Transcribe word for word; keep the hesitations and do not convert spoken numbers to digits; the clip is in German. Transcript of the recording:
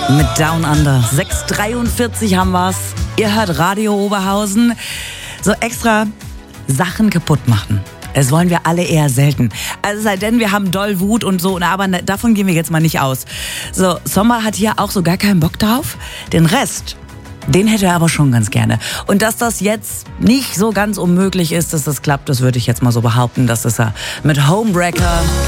mit Down Under. sechs Uhr dreiundvierzig haben wir's. Ihr hört Radio Oberhausen. So extra Sachen kaputt machen. Das wollen wir alle eher selten. Also sei denn, wir haben doll Wut und so, aber davon gehen wir jetzt mal nicht aus. So, Sommer hat hier auch so gar keinen Bock drauf. Den Rest, den hätte er aber schon ganz gerne. Und dass das jetzt nicht so ganz unmöglich ist, dass das klappt, das würde ich jetzt mal so behaupten. Das ist er mit Homebreaker.